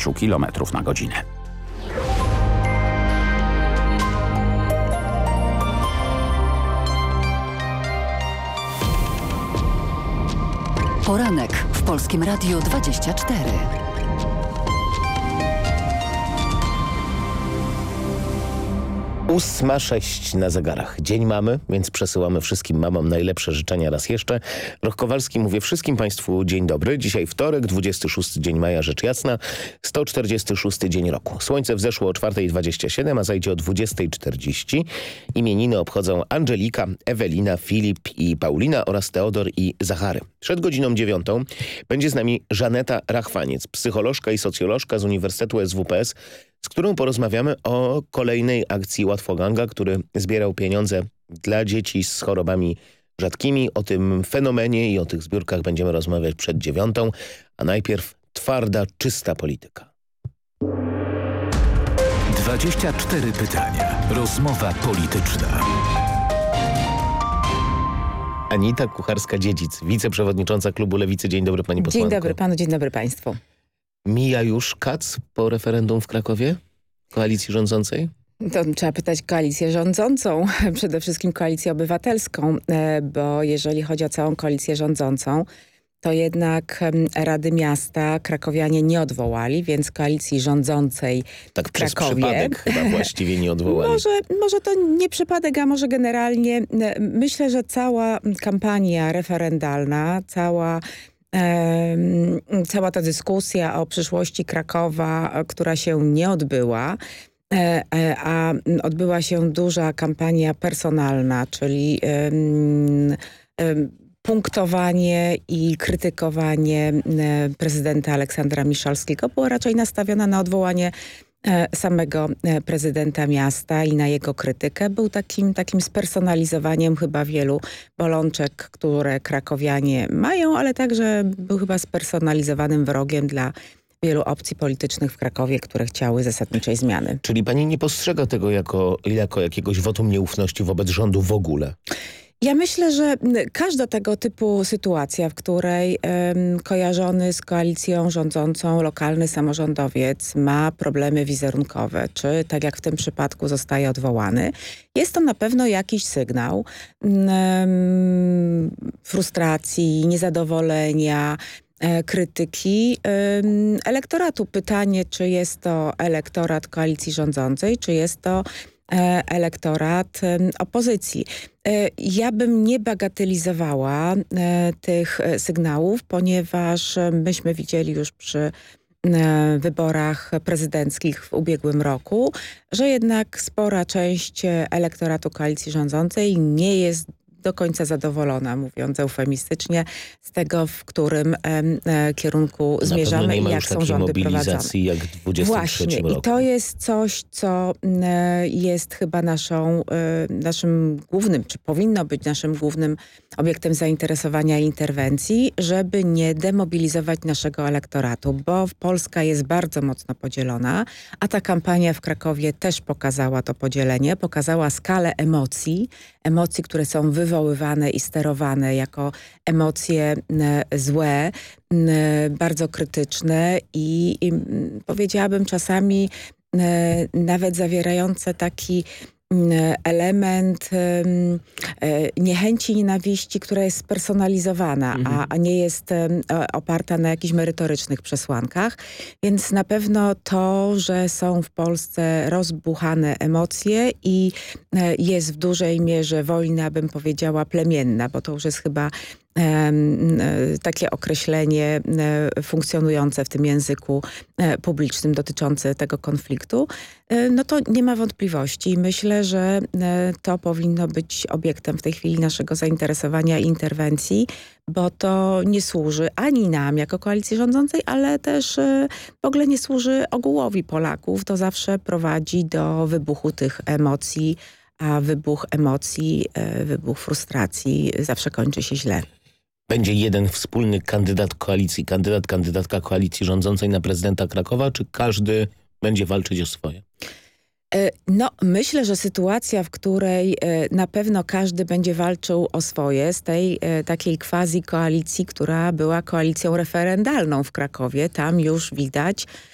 km na godzinę. Poranek w Polskim Radiu 24. 8:06 na zegarach. Dzień mamy, więc przesyłamy wszystkim mamom najlepsze życzenia raz jeszcze. Roch Kowalski, mówię wszystkim Państwu dzień dobry. Dzisiaj wtorek, 26 dzień maja, rzecz jasna, 146 dzień roku. Słońce wzeszło o 4:27, a zajdzie o 20:40. Imieniny obchodzą Angelika, Ewelina, Filip i Paulina oraz Teodor i Zachary. Przed godziną 9 będzie z nami Żaneta Rachwaniec, psycholożka i socjolożka z Uniwersytetu SWPS, z którą porozmawiamy o kolejnej akcji Łatwoganga, który zbierał pieniądze dla dzieci z chorobami rzadkimi. O tym fenomenie i o tych zbiórkach będziemy rozmawiać przed 9, a najpierw twarda, czysta polityka. 24 pytania. Rozmowa polityczna. Anita Kucharska-Dziedzic, wiceprzewodnicząca klubu Lewicy. Dzień dobry pani posłanko. Dzień dobry panu, dzień dobry państwu. Mija już kac po referendum w Krakowie? Koalicji rządzącej? To trzeba pytać koalicję rządzącą, przede wszystkim koalicję obywatelską, bo jeżeli chodzi o całą koalicję rządzącą, to jednak Rady Miasta krakowianie nie odwołali, więc koalicji rządzącej tak w Krakowie... przez przypadek chyba właściwie nie odwołali. Może to nie przypadek, a może generalnie. Myślę, że cała kampania referendalna, cała ta dyskusja o przyszłości Krakowa, która się nie odbyła, a odbyła się duża kampania personalna, czyli punktowanie i krytykowanie prezydenta Aleksandra Miszalskiego była raczej nastawiona na odwołanie samego prezydenta miasta i na jego krytykę. Był takim spersonalizowaniem chyba wielu bolączek, które krakowianie mają, ale także był chyba spersonalizowanym wrogiem dla wielu opcji politycznych w Krakowie, które chciały zasadniczej zmiany. Czyli pani nie postrzega tego jako jakiegoś wotum nieufności wobec rządu w ogóle? Ja myślę, że każda tego typu sytuacja, w której kojarzony z koalicją rządzącą lokalny samorządowiec ma problemy wizerunkowe, czy tak jak w tym przypadku zostaje odwołany, jest to na pewno jakiś sygnał frustracji, niezadowolenia, krytyki elektoratu. Pytanie, czy jest to elektorat koalicji rządzącej, czy jest to elektorat opozycji. Ja bym nie bagatelizowała tych sygnałów, ponieważ myśmy widzieli już przy wyborach prezydenckich w ubiegłym roku, że jednak spora część elektoratu koalicji rządzącej nie jest do końca zadowolona, mówiąc eufemistycznie, z tego, w którym kierunku zmierzamy i jak są rządy prowadzone. Jak w 23 Właśnie. roku. I to jest coś, co jest chyba naszym głównym, czy powinno być naszym głównym obiektem zainteresowania i interwencji, żeby nie demobilizować naszego elektoratu, bo Polska jest bardzo mocno podzielona, a ta kampania w Krakowie też pokazała to podzielenie, pokazała skalę emocji, które są wywoływane i sterowane jako emocje złe, bardzo krytyczne i powiedziałabym czasami nawet zawierające taki element niechęci, nienawiści, która jest spersonalizowana, a nie jest oparta na jakichś merytorycznych przesłankach. Więc na pewno to, że są w Polsce rozbuchane emocje i jest w dużej mierze wojna, bym powiedziała, plemienna, bo to już jest chyba takie określenie funkcjonujące w tym języku publicznym dotyczące tego konfliktu, no to nie ma wątpliwości. Myślę, że to powinno być obiektem w tej chwili naszego zainteresowania i interwencji, bo to nie służy ani nam jako koalicji rządzącej, ale też w ogóle nie służy ogółowi Polaków. To zawsze prowadzi do wybuchu tych emocji, a wybuch emocji, wybuch frustracji zawsze kończy się źle. Będzie jeden wspólny kandydat koalicji, kandydatka koalicji rządzącej na prezydenta Krakowa, czy każdy będzie walczyć o swoje? No, myślę, że sytuacja, w której na pewno każdy będzie walczył o swoje, z tej takiej quasi koalicji, która była koalicją referendalną w Krakowie, tam już widać